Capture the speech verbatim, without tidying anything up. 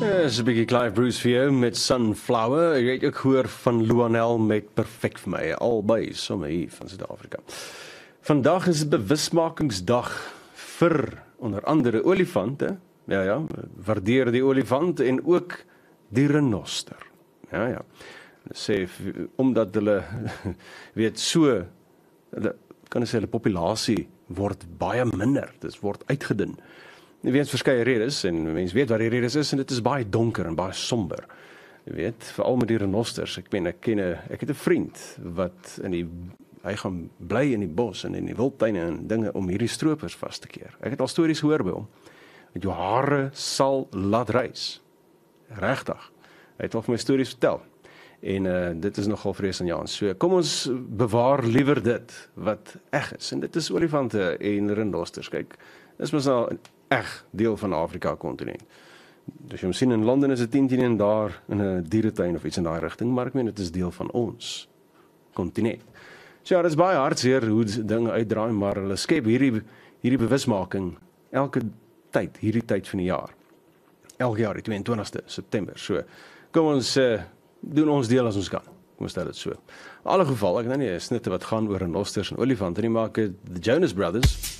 Dis 'n bietjie Clive Bruce vir jou met Sunflower. Jy het ook gehoor van Luanel met Perfek vir my, albei sommer hier van Suid-Afrika. Vandag is bewusmakingsdag vir onder andere olifante. Ja ja, waardeer die olifant en ook die renoster. Ja ja. Sê omdat hulle weet so hulle kan sê hulle populasie word baie minder. Dit word uitgedun. Weens verskeie redes en mense weet wat die redes is en dit is baie donker en baie somber. Jy weet, veral met die renosters. Ek meen ek ken 'n ek het 'n vriend wat in die hy gaan bly in die bos en in die wildtuine en dinge om hierdie stroopers vas te keer. Ek het al stories gehoor by hom. Met jou hare sal laat reis. Regtig. Hy het al vir my stories vertel. En uh, dit is nogal vreesaanjaend. So kom ons bewaar liewer dit wat eg is. En dit is olifante en renosters. Kyk, dis mos nou eg deel van Afrika kontinent. Dus jy moet sien in Londen is dit tien tien en daar in 'n dieretuin of iets in daai rigting, maar ek meen dit is deel van ons kontinent. So ja, dit is baie hartseer hoe dinge uitdraai, maar hulle skep hierdie hierdie bewusmaking elke tyd, hierdie tyd van die jaar. Elke jaar die twee-en-twintigste September. So kom ons uh, doen ons deel as ons kan. Kom ons stel dit so. In alle geval, ek nou nie snitte wat gaan oor renosters en olifante nie, maar ek die Jonas Brothers